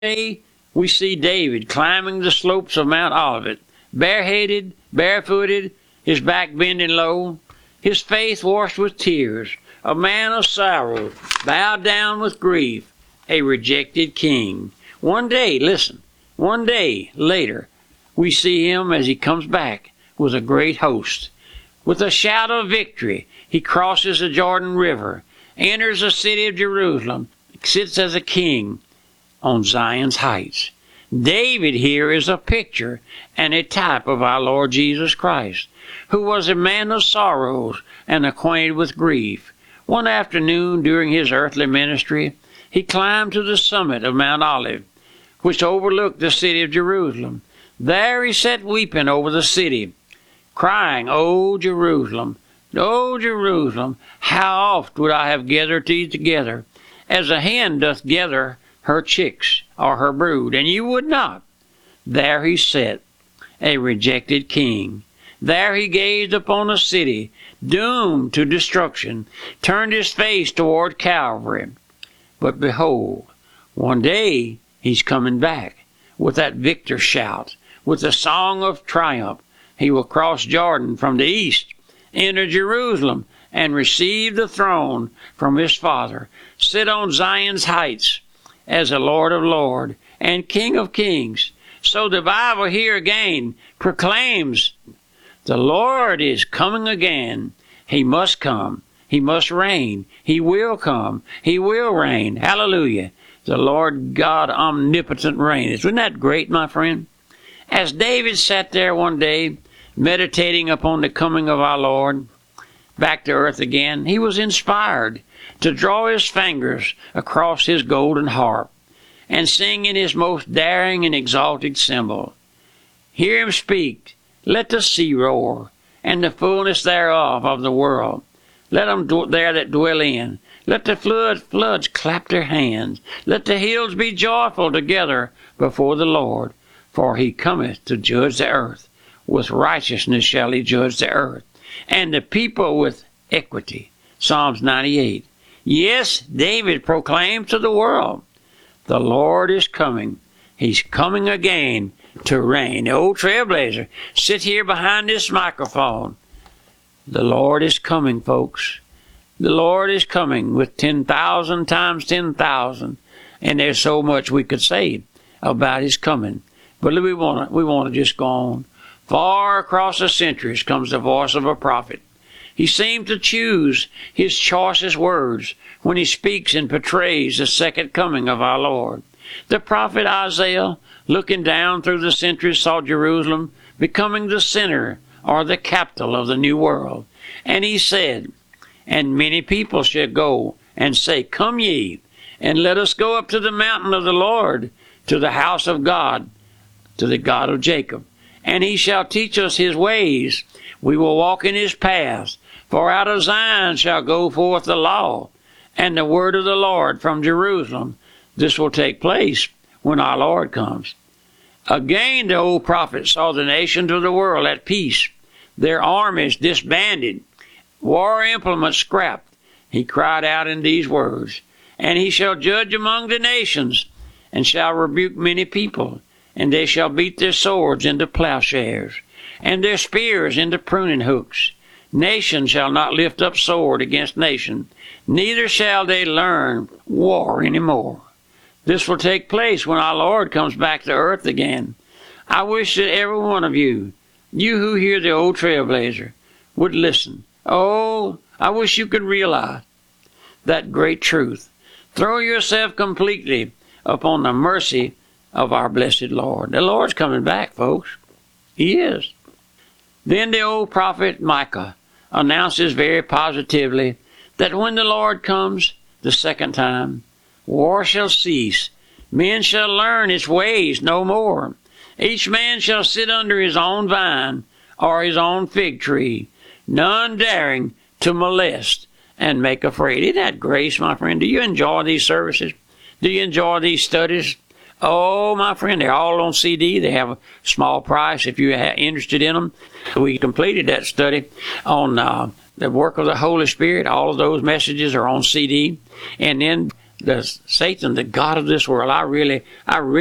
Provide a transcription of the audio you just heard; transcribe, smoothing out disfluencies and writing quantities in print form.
Today, we see David climbing the slopes of Mount Olivet, bareheaded, barefooted, his back bending low, his face washed with tears, a man of sorrow, bowed down with grief, a rejected king. One day, listen, one day later, we see him as he comes back with a great host. With a shout of victory, he crosses the Jordan River, enters the city of Jerusalem, sits as a king on Zion's heights. David here is a picture and a type of our Lord Jesus Christ, who was a man of sorrows and acquainted with grief. One afternoon during his earthly ministry, he climbed to the summit of Mount Olivet, which overlooked the city of Jerusalem. There he sat weeping over the city, crying, O Jerusalem, how oft would I have gathered thee together, as a hen doth gather her chicks or her brood, and you would not. There he sat, a rejected king. There he gazed upon a city doomed to destruction, turned his face toward Calvary. But behold, one day he's coming back with that victor shout, with a song of triumph. He will cross Jordan from the east, enter Jerusalem, and receive the throne from his Father, sit on Zion's heights as a Lord of Lords and King of Kings. So the Bible here again proclaims the Lord is coming again. He must come. He must reign. He will come. He will reign. Hallelujah. The Lord God omnipotent reigneth. Isn't that great, my friend? As David sat there one day, meditating upon the coming of our Lord back to earth again, he was inspired to draw his fingers across his golden harp and sing in his most daring and exalted cymbal. Hear him speak, let the sea roar, and the fullness thereof of the world. Let them there that dwell in. Let the floods clap their hands. Let the hills be joyful together before the Lord. For he cometh to judge the earth. With righteousness shall he judge the earth, and the people with equity. Psalms 98. Yes, David proclaimed to the world, the Lord is coming. He's coming again to reign. The old trailblazer, sit here behind this microphone. The Lord is coming, folks. The Lord is coming with 10,000 times 10,000. And there's so much we could say about his coming. But we want to just go on. Far across the centuries comes the voice of a prophet. He seemed to choose his choicest words when he speaks and portrays the second coming of our Lord. The prophet Isaiah, looking down through the centuries, saw Jerusalem becoming the center or the capital of the new world. And he said, and many people shall go and say, come ye, and let us go up to the mountain of the Lord, to the house of God, to the God of Jacob. And he shall teach us his ways. We will walk in his paths. For out of Zion shall go forth the law and the word of the Lord from Jerusalem. This will take place when our Lord comes. Again the old prophet saw the nations of the world at peace, their armies disbanded, war implements scrapped. He cried out in these words, and he shall judge among the nations, and shall rebuke many people, and they shall beat their swords into plowshares, and their spears into pruning hooks. Nation shall not lift up sword against nation, neither shall they learn war any more. This will take place when our Lord comes back to earth again. I wish that every one of you who hear the old trailblazer, would listen. Oh, I wish you could realize that great truth. Throw yourself completely upon the mercy of our blessed Lord. The Lord's coming back, folks. He is. Then the old prophet Micah announces very positively that when the Lord comes the second time, war shall cease. Men shall learn its ways no more. Each man shall sit under his own vine or his own fig tree, none daring to molest and make afraid. Isn't that grace, my friend? Do you enjoy these services? Do you enjoy these studies? Oh, my friend, they're all on CD. They have a small price if you're interested in them. We completed that study on the work of the Holy Spirit. All of those messages are on CD. And then Satan, the god of this world. I really